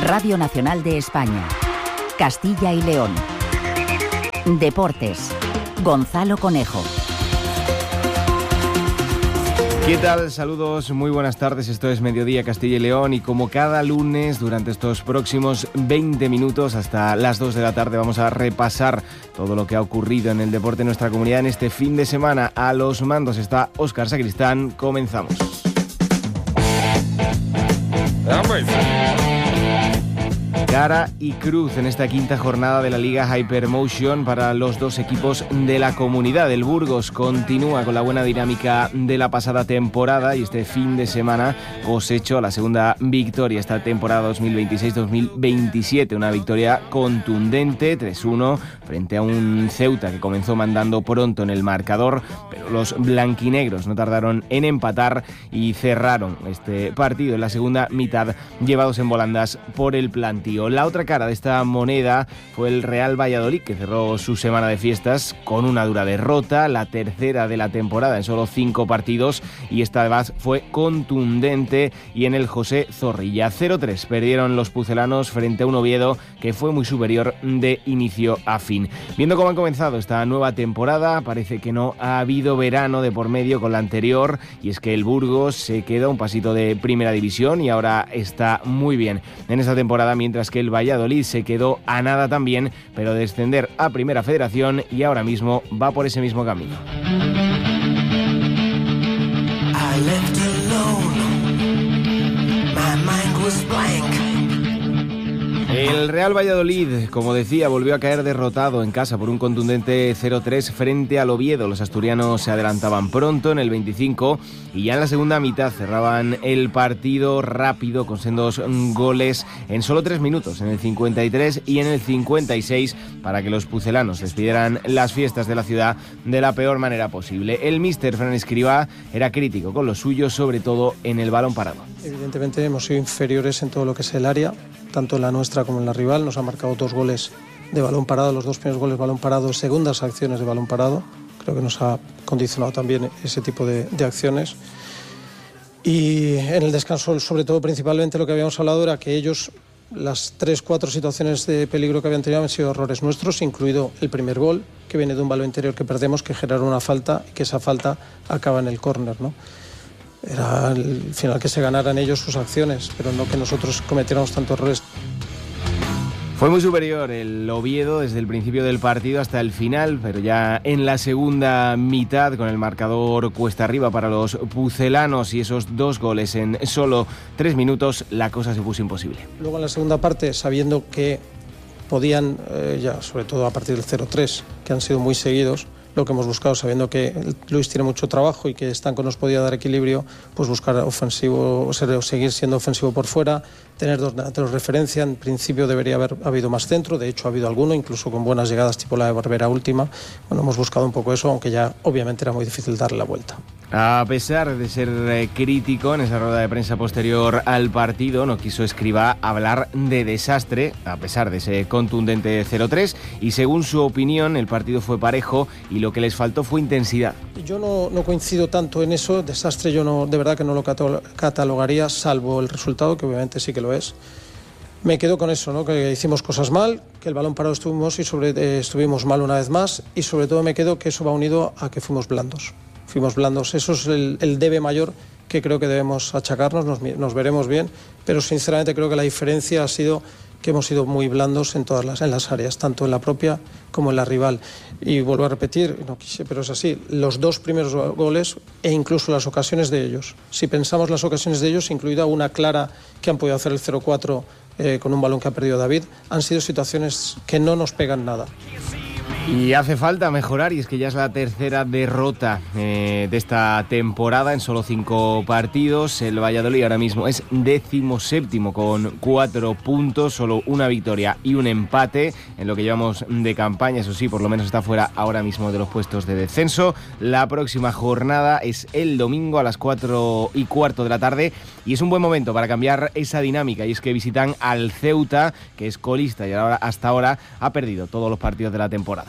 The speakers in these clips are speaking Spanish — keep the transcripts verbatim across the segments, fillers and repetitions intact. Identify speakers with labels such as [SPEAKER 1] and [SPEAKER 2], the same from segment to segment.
[SPEAKER 1] Radio Nacional de España, Castilla y León. Deportes, Gonzalo Conejo.
[SPEAKER 2] ¿Qué tal? Saludos, muy buenas tardes. Esto es Mediodía Castilla y León y como cada lunes durante estos próximos veinte minutos hasta las dos de la tarde vamos a repasar todo lo que ha ocurrido en el deporte en nuestra comunidad en este fin de semana. A los mandos está Óscar Sacristán. Comenzamos. ¡Vamos! Cara y cruz en esta quinta jornada de la Liga Hypermotion para los dos equipos de la comunidad. El Burgos continúa con la buena dinámica de la pasada temporada y este fin de semana cosechó la segunda victoria esta temporada dos mil veintiséis dos mil veintisiete. Una victoria contundente, tres uno, frente a un Ceuta que comenzó mandando pronto en el marcador, pero los blanquinegros no tardaron en empatar y cerraron este partido en la segunda mitad llevados en volandas por el plantío. La otra cara de esta moneda fue el Real Valladolid, que cerró su semana de fiestas con una dura derrota, la tercera de la temporada en solo cinco partidos, y esta además fue contundente y en el José Zorrilla. cero tres perdieron los pucelanos frente a un Oviedo que fue muy superior de inicio a fin. Viendo cómo han comenzado esta nueva temporada, parece que no ha habido verano de por medio con la anterior, y es que el Burgos se queda un pasito de primera división y ahora está muy bien en esta temporada, mientras que el Valladolid se quedó a nada también, pero de descender a Primera Federación y ahora mismo va por ese mismo camino. El Real Valladolid, como decía, volvió a caer derrotado en casa por un contundente cero tres frente al Oviedo. Los asturianos se adelantaban pronto en el veinticinco y ya en la segunda mitad cerraban el partido rápido con sendos goles en solo tres minutos, en el cincuenta y tres y en el cincuenta y seis, para que los pucelanos despidieran las fiestas de la ciudad de la peor manera posible. El míster Fran Escribá era crítico con los suyos, sobre todo en el balón parado.
[SPEAKER 3] Evidentemente hemos sido inferiores en todo lo que es el área, tanto en la nuestra como en la rival. Nos han marcado dos goles de balón parado, los dos primeros goles de balón parado, segundas acciones de balón parado. Creo que nos ha condicionado también ese tipo de, de acciones. Y en el descanso, sobre todo, principalmente lo que habíamos hablado era que ellos, las tres, cuatro situaciones de peligro que habían tenido han sido errores nuestros, incluido el primer gol, que viene de un balón interior que perdemos, que generó una falta y que esa falta acaba en el córner, ¿no? Era al final que se ganaran ellos sus acciones, pero no que nosotros cometiéramos tantos errores.
[SPEAKER 2] Fue muy superior el Oviedo desde el principio del partido hasta el final, pero ya en la segunda mitad, con el marcador cuesta arriba para los pucelanos y esos dos goles en solo tres minutos, la cosa se puso imposible.
[SPEAKER 3] Luego en la segunda parte, sabiendo que podían, eh, ya sobre todo a partir del cero tres, que han sido muy seguidos, lo que hemos buscado, sabiendo que Luis tiene mucho trabajo y que Stanco nos podía dar equilibrio, pues buscar ofensivo, o ser, seguir siendo ofensivo por fuera, tener dos delanteros de referencia. En principio debería haber habido más centro, de hecho ha habido alguno, incluso con buenas llegadas tipo la de Barbera última. Bueno, hemos buscado un poco eso, aunque ya obviamente era muy difícil darle la vuelta.
[SPEAKER 2] A pesar de ser eh, crítico en esa rueda de prensa posterior al partido, no quiso Escribá hablar de desastre, a pesar de ese contundente cero tres, y según su opinión el partido fue parejo y lo que les faltó fue intensidad.
[SPEAKER 3] Yo no, no coincido tanto en eso, desastre yo no, de verdad que no lo catalogaría, salvo el resultado, que obviamente sí que lo es. Me quedo con eso, ¿no? Que hicimos cosas mal, que el balón parado estuvimos y sobre, eh, estuvimos mal una vez más, y sobre todo me quedo que eso va unido a que fuimos blandos. Fuimos blandos, eso es el, el debe mayor que creo que debemos achacarnos, nos, nos veremos bien, pero sinceramente creo que la diferencia ha sido que hemos sido muy blandos en todas las, en las áreas, tanto en la propia como en la rival. Y vuelvo a repetir, no quise, pero es así, los dos primeros goles e incluso las ocasiones de ellos. Si pensamos las ocasiones de ellos, incluida una clara que han podido hacer el cero cuatro eh, con un balón que ha perdido David, han sido situaciones que no nos pegan nada.
[SPEAKER 2] Y hace falta mejorar, y es que ya es la tercera derrota eh, de esta temporada en solo cinco partidos. El Valladolid ahora mismo es decimoséptimo con cuatro puntos, solo una victoria y un empate en lo que llevamos de campaña. Eso sí, por lo menos está fuera ahora mismo de los puestos de descenso. La próxima jornada es el domingo a las cuatro y cuarto de la tarde y es un buen momento para cambiar esa dinámica, y es que visitan al Ceuta, que es colista y ahora, hasta ahora ha perdido todos los partidos de la temporada.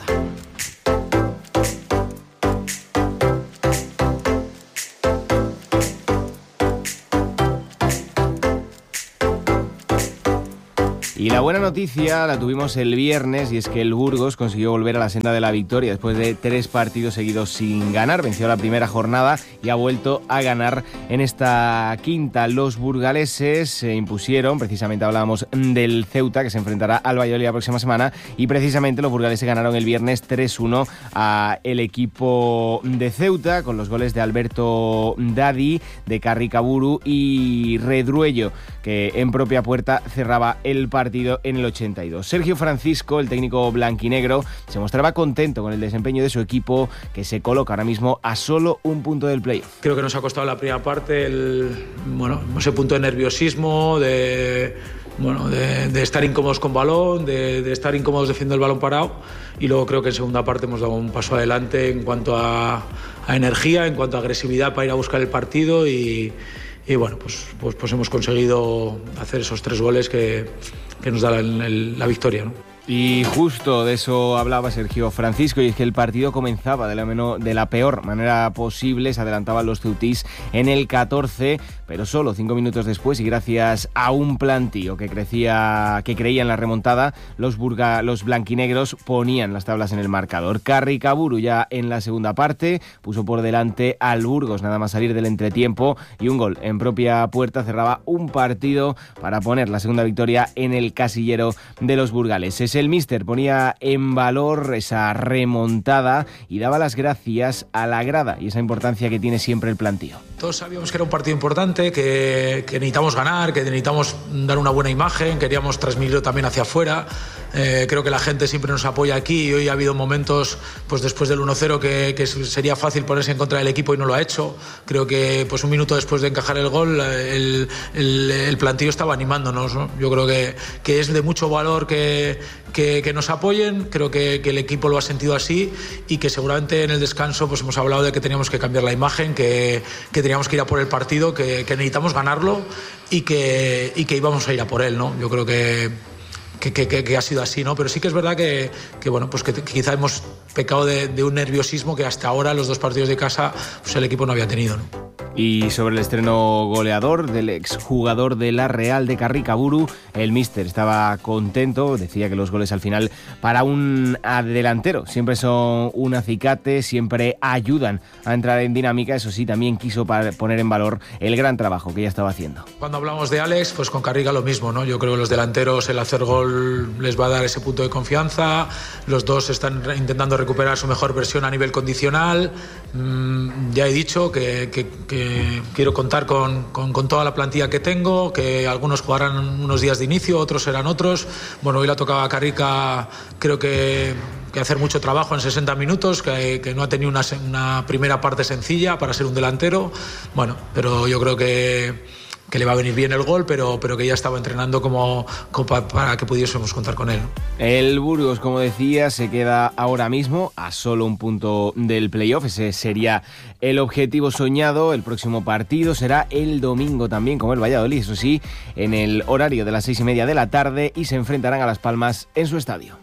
[SPEAKER 2] Y la buena noticia la tuvimos el viernes, y es que el Burgos consiguió volver a la senda de la victoria después de tres partidos seguidos sin ganar. Venció la primera jornada y ha vuelto a ganar en esta quinta. Los burgaleses se impusieron, precisamente hablábamos del Ceuta, que se enfrentará al Valladolid la próxima semana, y precisamente los burgaleses ganaron el viernes tres uno a el equipo de Ceuta, con los goles de Alberto Dadi, de Carricaburu y Redruello, que en propia puerta cerraba el partido en el ochenta y dos. Sergio Francisco, el técnico blanquinegro, se mostraba contento con el desempeño de su equipo, que se coloca ahora mismo a solo un punto del playoff.
[SPEAKER 4] Creo que nos ha costado la primera parte el, bueno, ese punto de nerviosismo, de, bueno, de, de estar incómodos con balón, de, de estar incómodos defendiendo el balón parado, y luego creo que en segunda parte hemos dado un paso adelante en cuanto a, a energía, en cuanto a agresividad para ir a buscar el partido, y Y bueno, pues, pues, pues hemos conseguido hacer esos tres goles que, que nos dan la, la victoria, ¿no?
[SPEAKER 2] Y justo de eso hablaba Sergio Francisco, y es que el partido comenzaba de la, menor, de la peor manera posible. Se adelantaban los ceutís en el catorce, pero solo cinco minutos después, y gracias a un plantío que crecía, que creía en la remontada, los, burga, los blanquinegros ponían las tablas en el marcador. Carricaburu ya en la segunda parte puso por delante al Burgos nada más salir del entretiempo, y un gol en propia puerta cerraba un partido para poner la segunda victoria en el casillero de los burgaleses. El míster ponía en valor esa remontada y daba las gracias a la grada y esa importancia que tiene siempre el plantío.
[SPEAKER 4] Todos sabíamos que era un partido importante, que, que necesitamos ganar, que necesitamos dar una buena imagen, queríamos transmitirlo también hacia afuera. Eh, creo que la gente siempre nos apoya aquí, y hoy ha habido momentos, pues después del uno cero, que, que sería fácil ponerse en contra del equipo y no lo ha hecho. Creo que pues un minuto después de encajar el gol, el, el, el plantío estaba animándonos, ¿no? Yo creo que, que es de mucho valor que, que, que nos apoyen. Creo que, que el equipo lo ha sentido así, y que seguramente en el descanso pues hemos hablado de que teníamos que cambiar la imagen, que, que teníamos que ir a por el partido, que, que necesitamos ganarlo, y que, y que íbamos a ir a por él, ¿no? Yo creo que Que, que, que ha sido así, ¿no? Pero sí que es verdad que, que bueno, pues que, que quizá hemos pecado de, de un nerviosismo que hasta ahora los dos partidos de casa pues el equipo no había tenido, ¿no?
[SPEAKER 2] Y sobre el estreno goleador del exjugador de la Real de Carricaburu, el míster estaba contento, decía que los goles al final para un delantero siempre son un acicate, siempre ayudan a entrar en dinámica. Eso sí, también quiso poner en valor el gran trabajo que ya estaba haciendo.
[SPEAKER 4] Cuando hablamos de Alex, pues con Carriga lo mismo, ¿no? Yo creo que los delanteros, el hacer gol les va a dar ese punto de confianza. Los dos están intentando recuperar su mejor versión a nivel condicional. Mm, ya he dicho que, que, que quiero contar con, con, con toda la plantilla que tengo, que algunos jugarán unos días de inicio, otros serán otros. Bueno, hoy la tocaba a Carrica, creo que, que hacer mucho trabajo en sesenta minutos, que, que no ha tenido una, una primera parte sencilla para ser un delantero. Bueno, pero yo creo que que le va a venir bien el gol, pero, pero que ya estaba entrenando como, como para, para que pudiésemos contar con él.
[SPEAKER 2] El Burgos, como decía, se queda ahora mismo a solo un punto del playoff. Ese sería el objetivo soñado. El próximo partido será el domingo también, como el Valladolid, eso sí, en el horario de las seis y media de la tarde, y se enfrentarán a Las Palmas en su estadio.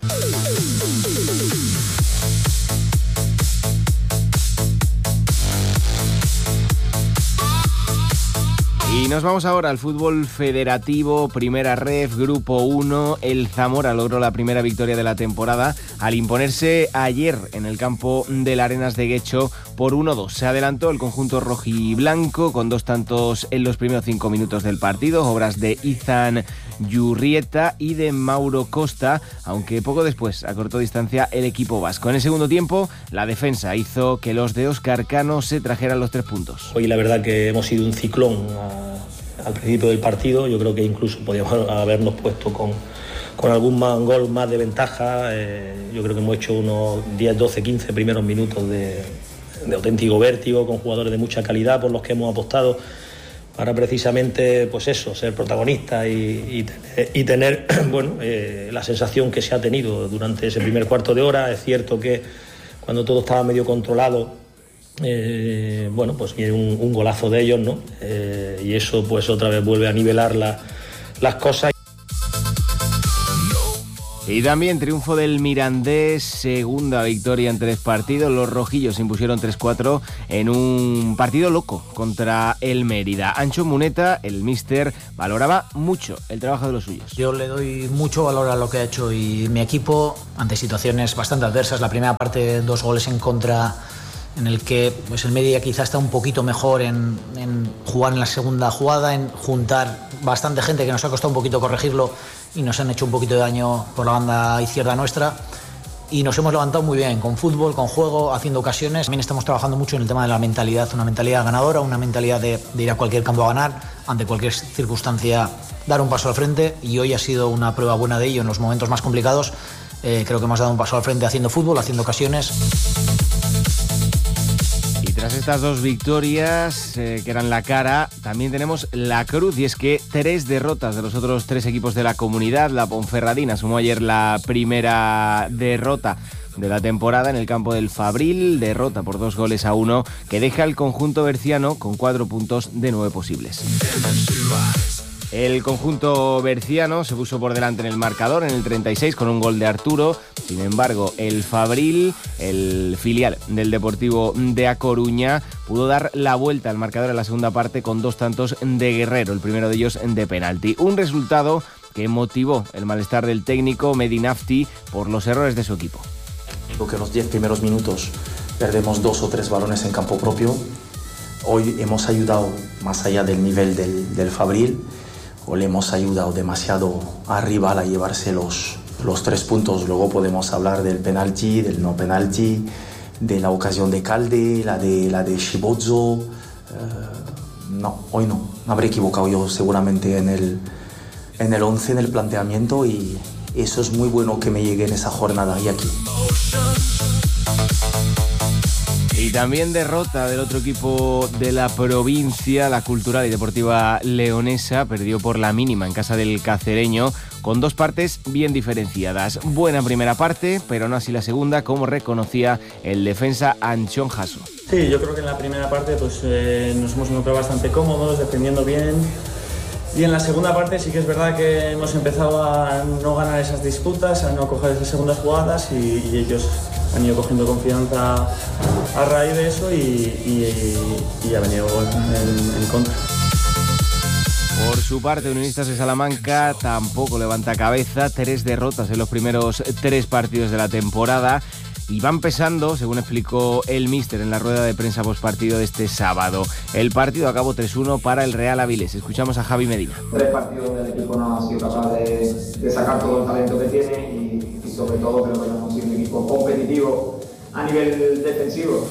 [SPEAKER 2] Y nos vamos ahora al fútbol federativo, Primera Ref, Grupo uno. El Zamora logró la primera victoria de la temporada al imponerse ayer en el campo del Arenas de Guecho por uno dos. Se adelantó el conjunto rojiblanco con dos tantos en los primeros cinco minutos del partido, obras de Izan Yurrieta y de Mauro Costa, aunque poco después acortó distancia el equipo vasco. En el segundo tiempo, la defensa hizo que los de Óscar Cano se trajeran los tres puntos.
[SPEAKER 5] Hoy la verdad que hemos sido un ciclón a, al principio del partido. Yo creo que incluso podíamos habernos puesto con, con algún más, gol más de ventaja. Eh, yo creo que hemos hecho unos diez, doce, quince primeros minutos de, de auténtico vértigo, con jugadores de mucha calidad por los que hemos apostado, para precisamente, pues eso, ser protagonistas y, y, y tener bueno, eh, la sensación que se ha tenido durante ese primer cuarto de hora. Es cierto que cuando todo estaba medio controlado, eh, bueno, pues viene un, un golazo de ellos, ¿no? Eh, y eso pues otra vez vuelve a nivelar la, las cosas.
[SPEAKER 2] Y también triunfo del Mirandés, segunda victoria en tres partidos. Los rojillos se impusieron tres cuatro en un partido loco contra el Mérida. Ancho Muneta, el míster, valoraba mucho el trabajo de los suyos.
[SPEAKER 6] Yo le doy mucho valor a lo que ha hecho y mi equipo ante situaciones bastante adversas. La primera parte, dos goles en contra, en el que pues el Mérida quizá está un poquito mejor en, en jugar en la segunda jugada, en juntar bastante gente, que nos ha costado un poquito corregirlo y nos han hecho un poquito de daño por la banda izquierda nuestra, y nos hemos levantado muy bien, con fútbol, con juego, haciendo ocasiones. También estamos trabajando mucho en el tema de la mentalidad, una mentalidad ganadora, una mentalidad de, de ir a cualquier campo a ganar, ante cualquier circunstancia dar un paso al frente, y hoy ha sido una prueba buena de ello en los momentos más complicados. Eh, creo que hemos dado un paso al frente haciendo fútbol, haciendo ocasiones.
[SPEAKER 2] Tras estas dos victorias, eh, que eran la cara, también tenemos la cruz, y es que tres derrotas de los otros tres equipos de la comunidad. La Ponferradina sumó ayer la primera derrota de la temporada en el campo del Fabril, derrota por dos goles a uno, que deja al conjunto berciano con cuatro puntos de nueve posibles. El conjunto berciano se puso por delante en el marcador en el treinta y seis con un gol de Arturo. Sin embargo, el Fabril, el filial del Deportivo de A Coruña, pudo dar la vuelta al marcador en la segunda parte con dos tantos de Guerrero, el primero de ellos de penalti. Un resultado que motivó el malestar del técnico Medinafti por los errores de su equipo.
[SPEAKER 7] Creo que en los diez primeros minutos perdemos dos o tres balones en campo propio. Hoy hemos ayudado más allá del nivel del, del Fabril, o le hemos ayudado demasiado al rival a llevarse los, los tres puntos. Luego podemos hablar del penalti, del no penalti, de la ocasión de Calde, la de, la de Shibozzo. Uh, no, hoy no. Me habré equivocado yo seguramente en el, en el once, en el planteamiento, y eso es muy bueno que me llegue en esa jornada y aquí.
[SPEAKER 2] Y también derrota del otro equipo de la provincia, la Cultural y Deportiva Leonesa, perdió por la mínima en casa del Cacereño, con dos partes bien diferenciadas. Buena primera parte, pero no así la segunda, como reconocía el defensa Anchón Jasso.
[SPEAKER 8] Sí, yo creo que en la primera parte pues, eh, nos hemos encontrado bastante cómodos, defendiendo bien. Y en la segunda parte sí que es verdad que hemos empezado a no ganar esas disputas, a no coger esas segundas jugadas, y, y ellos han ido cogiendo confianza a raíz de eso, y, y, y ha venido en, en contra.
[SPEAKER 2] Por su parte, Unionistas de Salamanca tampoco levanta cabeza, tres derrotas en los primeros tres partidos de la temporada. Y van pesando, según explicó el míster en la rueda de prensa postpartido de este sábado. El partido acabó tres uno para el Real Avilés. Escuchamos a Javi Medina.
[SPEAKER 9] Tres partidos donde el equipo no ha sido capaz de, de sacar todo el talento que tiene, y, y sobre todo creo que no hemos sido un equipo competitivo a nivel defensivo.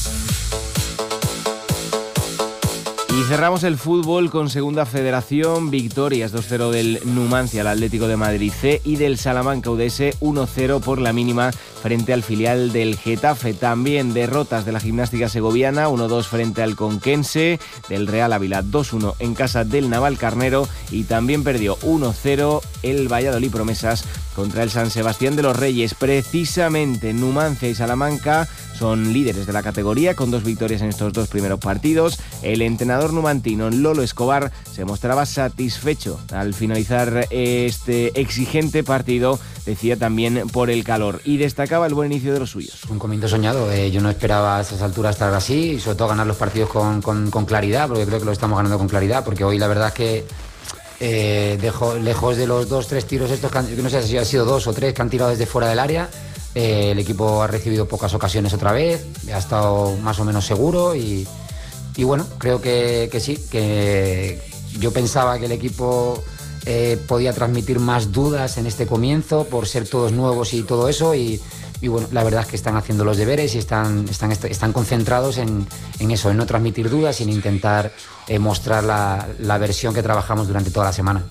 [SPEAKER 2] Y cerramos el fútbol con Segunda Federación, victorias dos cero del Numancia al Atlético de Madrid C y del Salamanca U D S uno cero por la mínima frente al filial del Getafe. También derrotas de la Gimnástica Segoviana, uno dos frente al Conquense, del Real Ávila dos uno en casa del Navalcarnero, y también perdió uno cero el Valladolid Promesas contra el San Sebastián de los Reyes. Precisamente Numancia y Salamanca son líderes de la categoría con dos victorias en estos dos primeros partidos. El entrenador numantino Lolo Escobar se mostraba satisfecho al finalizar este exigente partido, decía también por el calor, y destacaba el buen inicio de los suyos.
[SPEAKER 10] Un comienzo soñado, eh, yo no esperaba a estas alturas estar así, y sobre todo ganar los partidos con, con, con claridad, porque creo que lo estamos ganando con claridad, porque hoy la verdad es que eh, dejo, lejos de los dos, tres tiros estos, que no sé si ha sido dos o tres que han tirado desde fuera del área, eh, el equipo ha recibido pocas ocasiones otra vez, ha estado más o menos seguro, y, y bueno, creo que, que sí, que yo pensaba que el equipo eh, podía transmitir más dudas en este comienzo por ser todos nuevos y todo eso, y, y bueno, la verdad es que están haciendo los deberes y están, están, están concentrados en, en eso, en no transmitir dudas y en intentar eh, mostrar la, la versión que trabajamos durante toda la semana.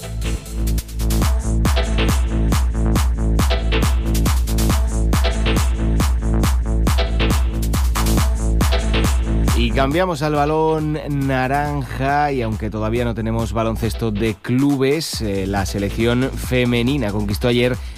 [SPEAKER 2] Y cambiamos al balón naranja, y aunque todavía no tenemos baloncesto de clubes, eh, la selección femenina conquistó ayer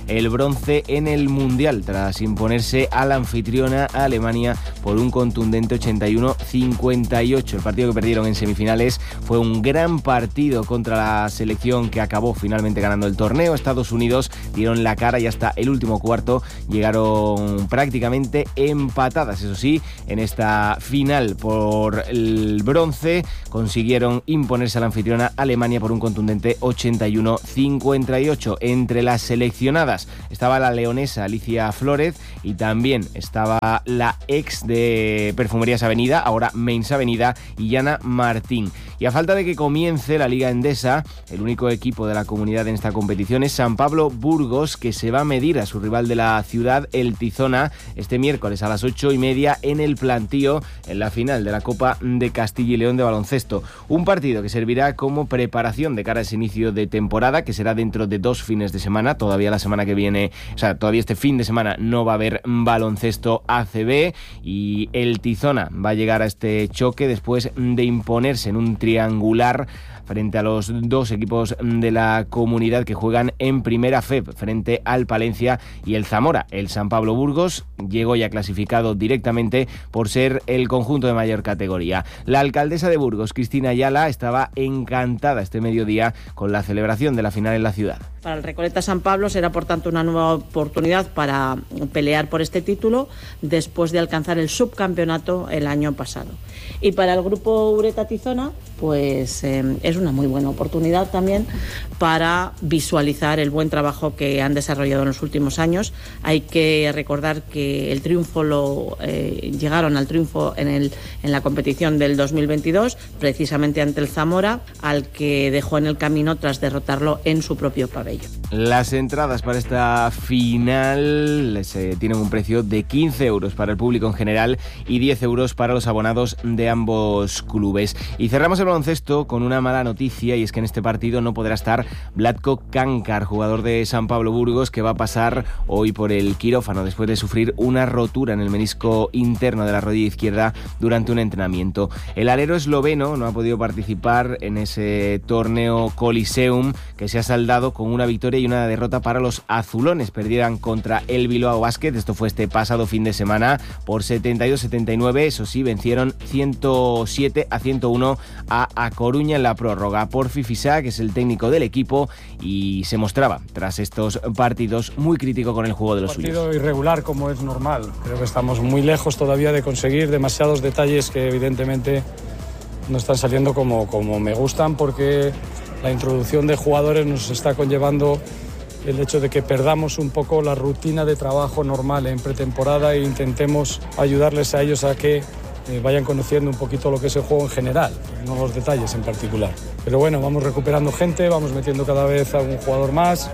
[SPEAKER 2] el bronce en el Mundial tras imponerse a la anfitriona a Alemania por un contundente ochenta y uno cincuenta y ocho. El partido que perdieron en semifinales fue un gran partido contra la selección que acabó finalmente ganando el torneo. Estados Unidos dieron la cara y hasta el último cuarto llegaron prácticamente empatadas. Eso sí, en esta final por el bronce consiguieron imponerse a la anfitriona Alemania por un contundente ochenta y uno cincuenta y ocho. Entre las seleccionadas estaba la leonesa Alicia Flórez y también estaba la ex de Perfumerías Avenida, ahora Mains Avenida, Illana Martín. Y a falta de que comience la Liga Endesa, el único equipo de la comunidad en esta competición es San Pablo Burgos, que se va a medir a su rival de la ciudad, el Tizona, este miércoles a las ocho y media en el Plantío, en la final de la Copa de Castilla y León de baloncesto. Un partido que servirá como preparación de cara a ese inicio de temporada, que será dentro de dos fines de semana. Todavía la semana que viene, o sea, todavía este fin de semana no va a haber baloncesto A C B y el Tizona va a llegar a este choque después de imponerse en un triangular frente a los dos equipos de la comunidad que juegan en Primera F E B, frente al Palencia y el Zamora. El San Pablo Burgos llegó ya clasificado directamente por ser el conjunto de mayor categoría. La alcaldesa de Burgos, Cristina Ayala, estaba encantada este mediodía con la celebración de la final en la ciudad.
[SPEAKER 11] Para el Recoleta San Pablo será, por tanto, una nueva oportunidad para pelear por este título después de alcanzar el subcampeonato el año pasado. Y para el grupo Ureta Tizona, pues eh, es una muy buena oportunidad también para visualizar el buen trabajo que han desarrollado en los últimos años. Hay que recordar que el triunfo lo eh, llegaron al triunfo en, el, en la competición del dos mil veintidós, precisamente ante el Zamora, al que dejó en el camino tras derrotarlo en su propio pabellón.
[SPEAKER 2] Las entradas para esta final se tienen un precio de quince euros para el público en general y diez euros para los abonados de ambos clubes. Y cerramos el baloncesto con una mala noticia, y es que en este partido no podrá estar Vlatko Kankar, jugador de San Pablo Burgos, que va a pasar hoy por el quirófano después de sufrir una rotura en el menisco interno de la rodilla izquierda durante un entrenamiento. El alero esloveno no ha podido participar en ese torneo Coliseum, que se ha saldado con una victoria y una derrota para los azulones. Perdieron contra el Bilbao Basket, esto fue este pasado fin de semana, por setenta y dos setenta y nueve. Eso sí, vencieron ciento siete a ciento uno a A Coruña en la prórroga. Porfi Fisá, que es el técnico del equipo, y se mostraba tras estos partidos muy crítico con el juego de los suyos.
[SPEAKER 12] Partido irregular, como es normal. Creo que estamos muy lejos todavía de conseguir demasiados detalles que evidentemente no están saliendo como, como me gustan, porque la introducción de jugadores nos está conllevando el hecho de que perdamos un poco la rutina de trabajo normal en pretemporada e intentemos ayudarles a ellos a que eh, vayan conociendo un poquito lo que es el juego en general, no los detalles en particular. Pero bueno, vamos recuperando gente, vamos metiendo cada vez a un jugador más.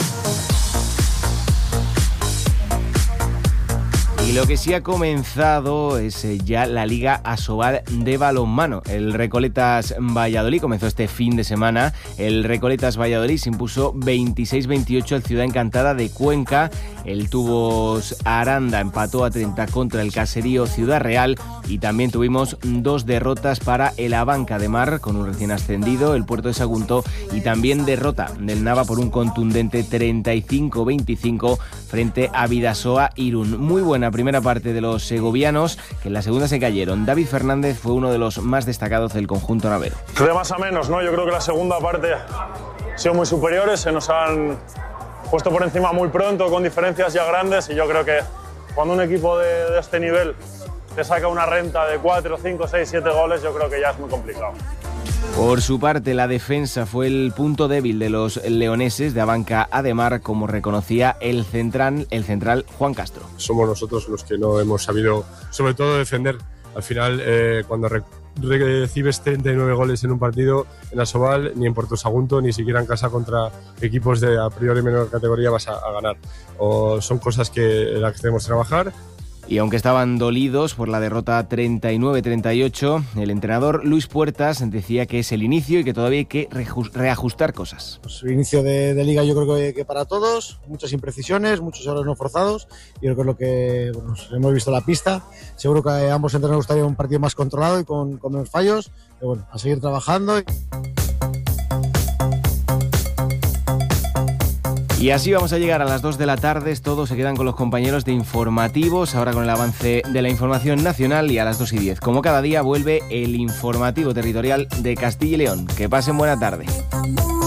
[SPEAKER 2] Y lo que sí ha comenzado es ya la Liga Asobal de balonmano. El Recoletas Valladolid comenzó este fin de semana. El Recoletas Valladolid se impuso veintiséis veintiocho al Ciudad Encantada de Cuenca. El Tubos Aranda empató a treinta contra el Caserío Ciudad Real. Y también tuvimos dos derrotas para el Abanca de Mar, con un recién ascendido, el Puerto de Sagunto, y también derrota del Nava por un contundente treinta y cinco veinticinco frente a Bidasoa Irún. Muy buena primera parte de los segovianos, que en la segunda se cayeron. David Fernández fue uno de los más destacados del conjunto navero.
[SPEAKER 13] De más a menos, ¿no? Yo creo que la segunda parte ha sido muy superiores, se nos han puesto por encima muy pronto, con diferencias ya grandes, y yo creo que cuando un equipo de, de este nivel te saca una renta de cuatro, cinco, seis, siete goles, yo creo que ya es muy complicado.
[SPEAKER 2] Por su parte, la defensa fue el punto débil de los leoneses de Abanca Ademar, como reconocía el central, el central Juan Castro.
[SPEAKER 14] Somos nosotros los que no hemos sabido, sobre todo, defender. Al final, eh, cuando re recibes treinta y nueve goles en un partido, en Asobal, ni en Puerto Sagunto, ni siquiera en casa contra equipos de a priori menor categoría vas a, a ganar. O son cosas que, en las que tenemos que trabajar.
[SPEAKER 2] Y aunque estaban dolidos por la derrota treinta y nueve treinta y ocho, el entrenador Luis Puertas decía que es el inicio y que todavía hay que reajustar cosas.
[SPEAKER 15] Pues el inicio de, de liga yo creo que, que para todos, muchas imprecisiones, muchos errores no forzados, y yo creo que es lo que bueno, hemos visto en la pista. Seguro que a ambos entrenadores gustaría un partido más controlado y con, con menos fallos, pero bueno, a seguir trabajando.
[SPEAKER 2] Y así vamos a llegar a las dos de la tarde. Todos se quedan con los compañeros de informativos, ahora con el avance de la información nacional, y a las dos y diez, como cada día, vuelve el informativo territorial de Castilla y León. Que pasen buena tarde.